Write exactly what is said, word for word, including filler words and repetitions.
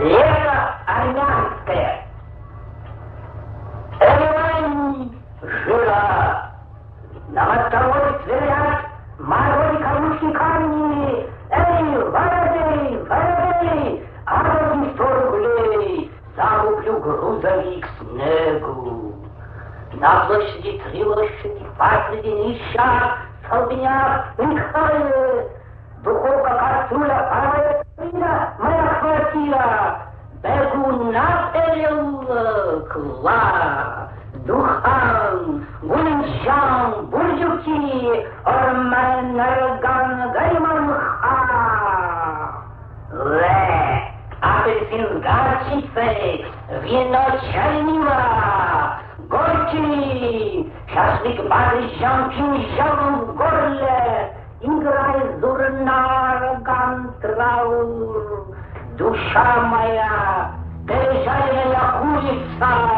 Лето армянское. Элевань жила. На мостовой сверят морой колючие камни. Эй, воробей, воробей, а вот сто рублей закуплю грузовик снегу. На площади три лошади, посреди нища, столбняк, Михаил, духовка, кастрюля, паровая спина, моя квартира. Бегу на переулок, духан, гулинчан, бурдюки, ормен, орган, гайманха. Ле, апельсин с горчицей, вино чайнила, горький, шашлык, бадрижан, кинжал в горле, играй зурна, орган, траур. Душа моя, пережаренная курица.